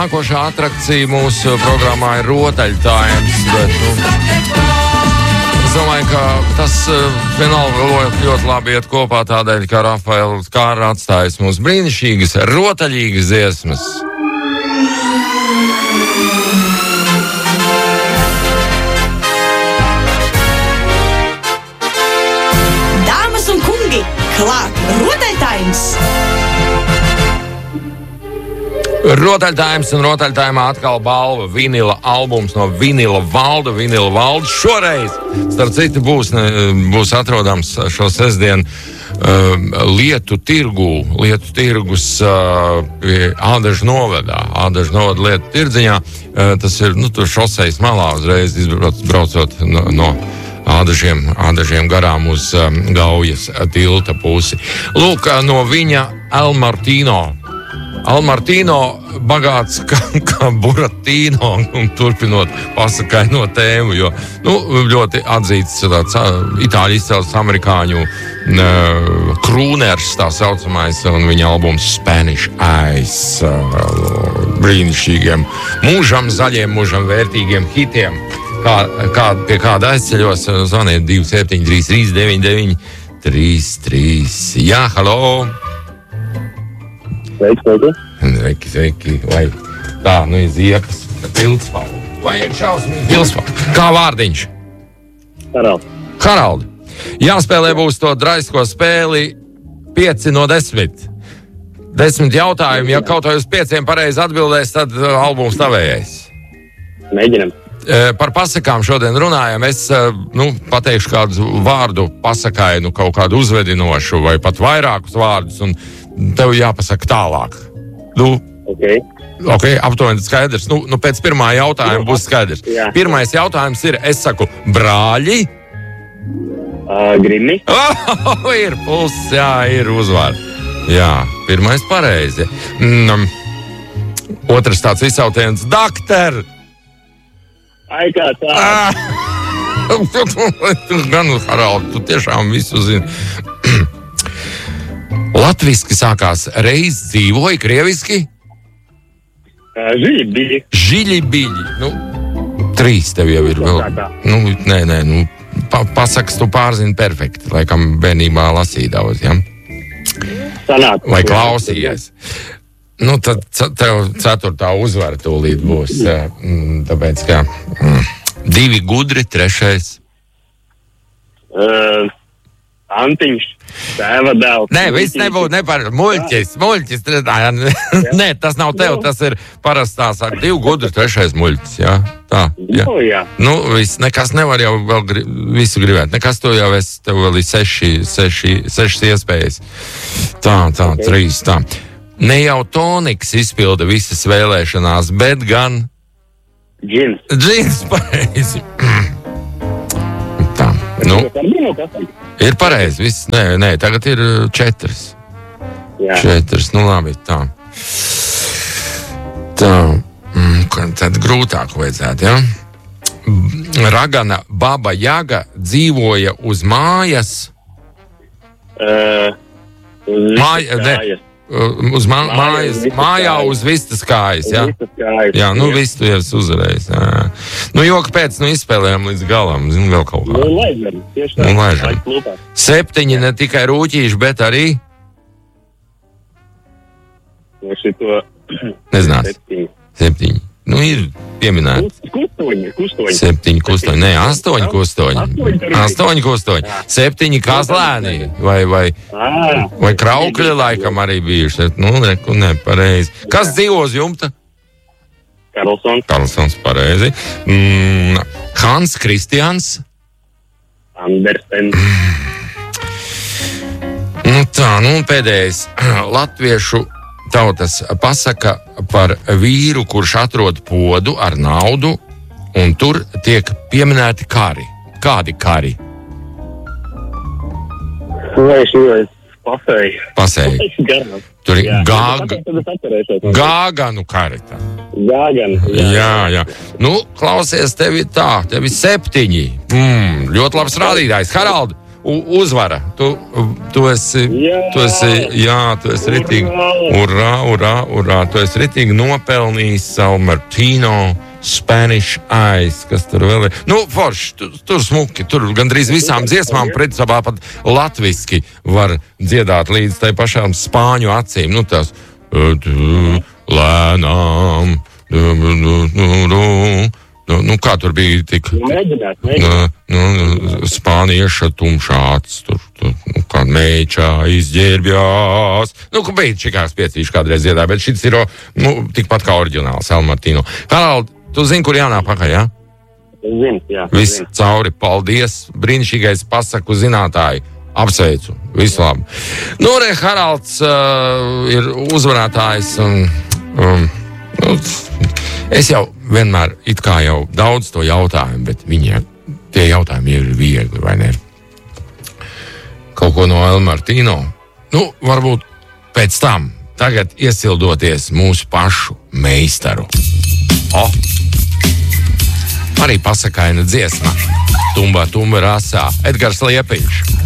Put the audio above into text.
Nākošā atrakcija mūsu programmā ir rotaļtājums, bet, es domāju, ka tas vienalga ļoti labi iet kopā tādēļ, ka Rafaels Kāra atstājis mums brīnišķīgas, rotaļīgas dziesmas. Dāmas un kungi, klāt rotaļtājums! Rotaļtājums un rotaļtājumā atkal balva vinila albums no Vinila Valda. Vinila Valda šoreiz, starp citu, būs atrodams šo sestdienu Lietu tirgus pie Ādažu novadā. Ādažu novada Lietu tirdziņā. Tas ir, tur šosejas malā uzreiz braucot no Ādažiem garām uz Gaujas tilta pusi. Lūk, no viņa Almartino bagāts kā Buratino, un turpinot pasakaino tēmu, jo ļoti atzīts tāds itāļu izcelsmes amerikāņu krūners, tā saucamais, un viņa albums Spanish Eyes, brīnišķīgiem, mūžam zaļiem, mūžam vērtīgiem hitiem. Pie kāda aizceļos, zvaniet 273 99 33. Jā, halo! Sveiki. Vai tā, ir Ziekas Pilspālu. Vai ir šausmīgi Pilspālu? Kā vārdiņš? Haraldi. Jāspēlē būs to draisko spēli 5 no 10. 10 jautājumi. Ja kaut vai uz 5 pareizi atbildēs, tad albums tavējais. Mēģinam. Par pasakām šodien runājam. Es pateikšu kādu vārdu pasakainu, kaut kādu uzvedinošu vai pat vairākus vārdus, un tev jāpasaka tālāk. Ok, aptuveni skaidrs. Pēc pirmā jautājuma būs skaidrs. Jā. Pirmais jautājums ir, es saku, brāļi. Grimmi. Ir pulss, jā, ir uzvar. Jā, pirmais pareizi. Otrs tāds izsauciens, doktor. Ai, kā tā. Tu gan, Harald, tu tiešām visu zini. Latviski sākās reiz dzīvoja, krieviski? Žiļibiļi. 3 tev jau ir vēl. Nē. Pasaks, tu pārzini perfekti. Laikam bērnībā lasīja daudz, ja? Sanāt. Vai klausījies? Tad tev 4. uzvara tūlīt būs. Tāpēc, ka 2 gudri, 3. Antiņš, tēva dēls. Nē, viss nebūtu ne par muļķis. Nē, tas nav tev, tas ir parastās ar 2 gudri, 3. muļķis, jā. Tā, jā. Jā. Viss, nekas nevar jau vēl visu gribēt. Nekas to jau tev vēl ir 6 iespējas. Tā, 3, tā. Ne jau Toniks izpilda visas vēlēšanās, bet gan... Džins, pareizi. Tā, ir pareizi, viss. Nē, tagad ir 4. Jā. 4, labi, tā. Tad grūtāk vajadzētu, ja? Ragana Baba Jaga dzīvoja uz mājas. Mājā uz vistas kājas, jā? Jā, viss tu jau uzvarējis. Joka pēc, izspēlējām līdz galam, zinu, vēl kaut kā. Laižam. 7 ne tikai rūķīši, bet arī... Nezināts. 7. Ir pieminēti. Kustoņi. 7 kustoņi. Nē, 8 kustoņi. 8 kustoņi. 7 kazlēni. Vai kraukļi laikam arī bijuši. Pareizi. Kas dzīvo uz jumta? Karlsons, pareizi. Hans Kristians. Andersen. Pēdējais. Latviešu tautas pasaka par vīru, kurš atrod podu ar naudu, un tur tiek pieminēti kari. Kādi kari? Pasēji. Tur ir Gāganu kari. Jā. Klausies, tevi 7. Ļoti labs rādītājs. Harald, uzvara. Tu esi ritīgi. Urā. Tu esi ritīgi nopelnījis savu Martino Spanish Eyes, kas tur vēl ir. Nu, forši, tur smuki, tur gandrīz visām dziesmām principā pat latviski var dziedāt līdz tai pašām spāņu acīm. Nu, tās lēnām. Nu, kā tur bija tik... Spānieša tumšāts, tur kā meičā izģērbjās. Nu, ka bija čikās piecīši kādreiz dziedāja, bet šis ir, tikpat kā oriģināls San Martino. Harald, tu zini, kur jānāk pakaļ, jā? Zinu, jā. Viss cauri, paldies, brīnišķīgais pasaku zinātāji. Apsveicu, visu labi. Nu, re, Haralds ir uzvarētājs un es jau vienmēr it kā jau daudz to jautājumu, bet viņiem tie jautājumi ir viegli, vai ne? Kaut ko no El Martino? Nu, varbūt pēc tam. Tagad iesildoties mūsu pašu meistaru. Arī pasakaina dziesma. Tumba rasā. Edgars Liepiņš.